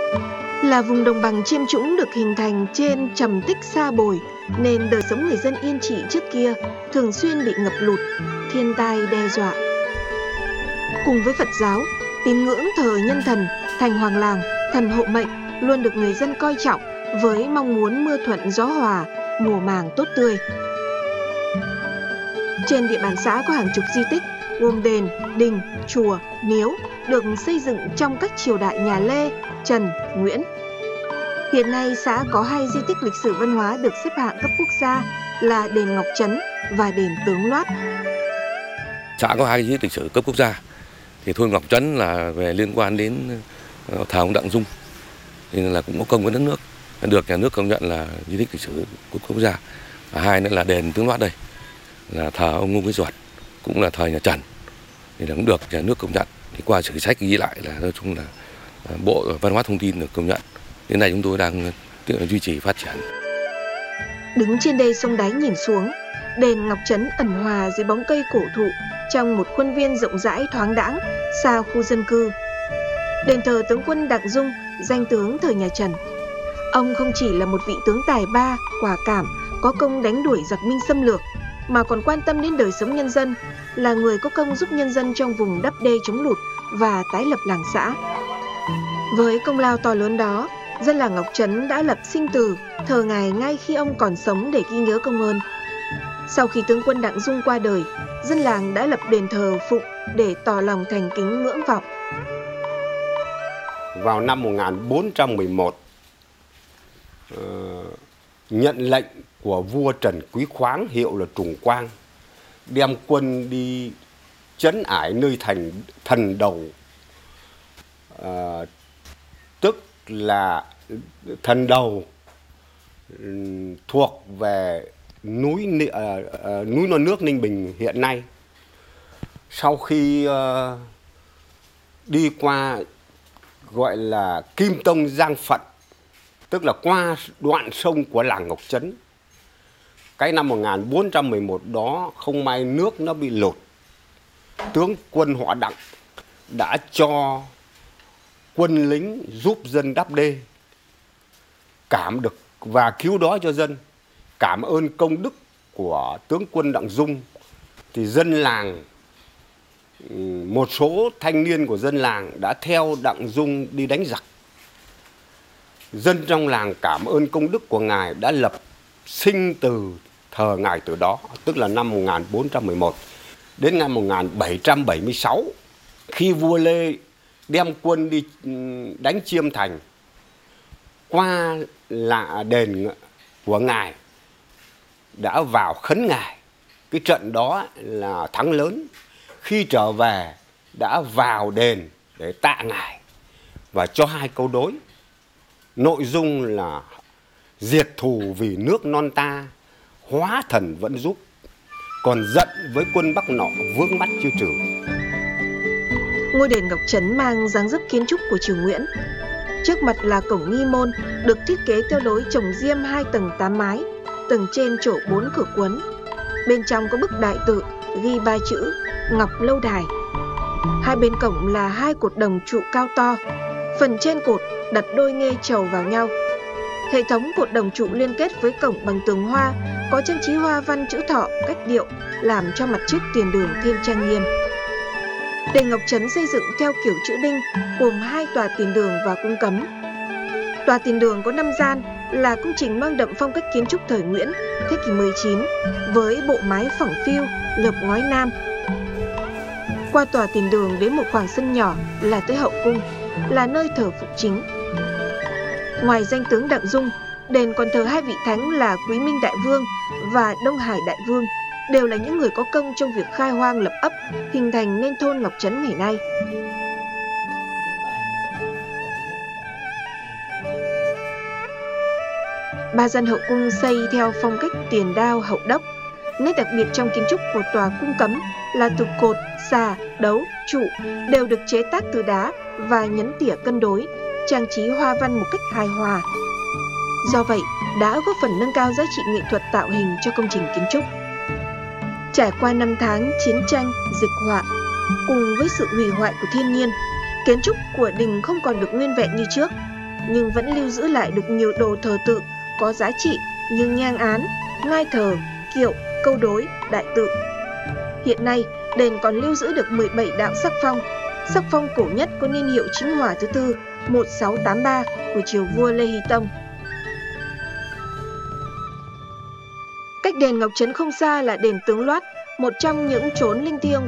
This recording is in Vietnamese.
Là vùng đồng bằng chiêm trũng được hình thành trên trầm tích sa bồi, nên đời sống người dân Yên Trị trước kia thường xuyên bị ngập lụt, thiên tai đe dọa. Cùng với Phật giáo, tín ngưỡng thờ nhân thần, thành hoàng làng, thần hộ mệnh luôn được người dân coi trọng với mong muốn mưa thuận gió hòa, mùa màng tốt tươi. Trên địa bàn xã có hàng chục di tích gồm đền, đình, chùa, miếu được xây dựng trong các triều đại nhà Lê, Trần, Nguyễn. Hiện nay xã có 2 di tích lịch sử văn hóa được xếp hạng cấp quốc gia là đền Ngọc Trấn và đền Tướng Loát. Xã có 2 di tích lịch sử cấp quốc gia. Thì thôn Ngọc Trấn là về liên quan đến thờ ông Đặng Dung, nên là cũng có công với đất nước, được nhà nước công nhận là di tích lịch sử quốc gia. Và 2 nữa là đền Tướng Loát đây, là thờ ông Ngô Quý Duật, cũng là thời nhà Trần, thì cũng được nhà nước công nhận. Thì qua sử sách ghi lại là nói chung là Bộ Văn hóa Thông tin được công nhận. Đến nay chúng tôi đang duy trì phát triển. Đứng trên đê sông Đáy nhìn xuống, đền Ngọc Trấn ẩn hòa dưới bóng cây cổ thụ trong một khuôn viên rộng rãi thoáng đãng xa khu dân cư. Đền thờ tướng quân Đặng Dung, danh tướng thời nhà Trần. Ông không chỉ là một vị tướng tài ba, quả cảm, có công đánh đuổi giặc Minh xâm lược, mà còn quan tâm đến đời sống nhân dân, là người có công giúp nhân dân trong vùng đắp đê chống lụt và tái lập làng xã. Với công lao to lớn đó, dân làng Ngọc Trấn đã lập sinh từ, thờ ngài ngay khi ông còn sống để ghi nhớ công ơn. Sau khi tướng quân Đặng Dung qua đời, dân làng đã lập đền thờ phụng để tỏ lòng thành kính ngưỡng vọng. Vào năm 1411, nhận lệnh của vua Trần Quý Khoáng, hiệu là Trùng Quang, đem quân đi trấn ải nơi thành Thần Đầu, tức là Thần Đầu thuộc về núi non nước Ninh Bình hiện nay. Sau khi đi qua gọi là Kim Tông Giang Phận, tức là qua đoạn sông của làng Ngọc Trấn, cái năm 1411 đó không may nước nó bị lụt. Tướng quân họ Đặng đã cho quân lính giúp dân đắp đê, cảm được và cứu đói cho dân. Cảm ơn công đức của tướng quân Đặng Dung, thì dân làng, một số thanh niên của dân làng đã theo Đặng Dung đi đánh giặc. Dân trong làng cảm ơn công đức của ngài đã lập sinh từ thờ ngài từ đó, tức là năm 1411. Đến năm 1776, khi vua Lê đem quân đi đánh Chiêm Thành, qua là đền của ngài đã vào khấn ngài. Cái trận đó là thắng lớn. Khi trở về đã vào đền để tạ ngài và cho 2 câu đối. Nội dung là diệt thù vì nước non ta, hóa thần vẫn giúp, còn giận với quân Bắc nọ vướng mắt chưa trừ. Ngôi đền Ngọc Trấn mang dáng dấp kiến trúc của triều Nguyễn. Trước mặt là cổng nghi môn, được thiết kế theo lối trồng diêm 2 tầng 8 mái, tầng trên trổ 4 cửa cuốn. Bên trong có bức đại tự ghi 3 chữ Ngọc Lâu Đài. 2 bên cổng là 2 cột đồng trụ cao to, phần trên cột đặt đôi nghê trầu vào nhau. Hệ thống cột đồng trụ liên kết với cổng bằng tường hoa, có trang trí hoa văn chữ thọ, cách điệu, làm cho mặt trước tiền đường thêm trang nghiêm. Đền Ngọc Trấn xây dựng theo kiểu chữ đinh, gồm 2 tòa tiền đường và cung cấm. Tòa tiền đường có 5 gian, là công trình mang đậm phong cách kiến trúc thời Nguyễn, thế kỷ 19, với bộ mái phẳng phiu, lợp ngói nam. Qua tòa tiền đường đến một khoảng sân nhỏ là tới hậu cung, là nơi thờ phụng chính. Ngoài danh tướng Đặng Dung, đền còn thờ 2 vị thánh là Quý Minh Đại Vương và Đông Hải Đại Vương, đều là những người có công trong việc khai hoang lập ấp, hình thành nên thôn Ngọc Trấn ngày nay. Ba gian hậu cung xây theo phong cách tiền đao hậu đốc. Nét đặc biệt trong kiến trúc của tòa cung cấm là trụ cột, xà, đấu, trụ đều được chế tác từ đá và nhấn tỉa cân đối, trang trí hoa văn một cách hài hòa. Do vậy, đã góp phần nâng cao giá trị nghệ thuật tạo hình cho công trình kiến trúc. Trải qua 5 tháng chiến tranh, dịch họa, cùng với sự hủy hoại của thiên nhiên, kiến trúc của đình không còn được nguyên vẹn như trước. nhưng vẫn lưu giữ lại được nhiều đồ thờ tự có giá trị như nhang án, ngai thờ, kiệu, câu đối, đại tự. Hiện nay, đền còn lưu giữ được 17 đạo sắc phong. Sắc phong cổ nhất có niên hiệu Chính Hòa thứ tư 1683 của triều vua Lê Hy Tông. Cách đền Ngọc Trấn không xa là đền Tướng Loát, một trong những chốn linh thiêng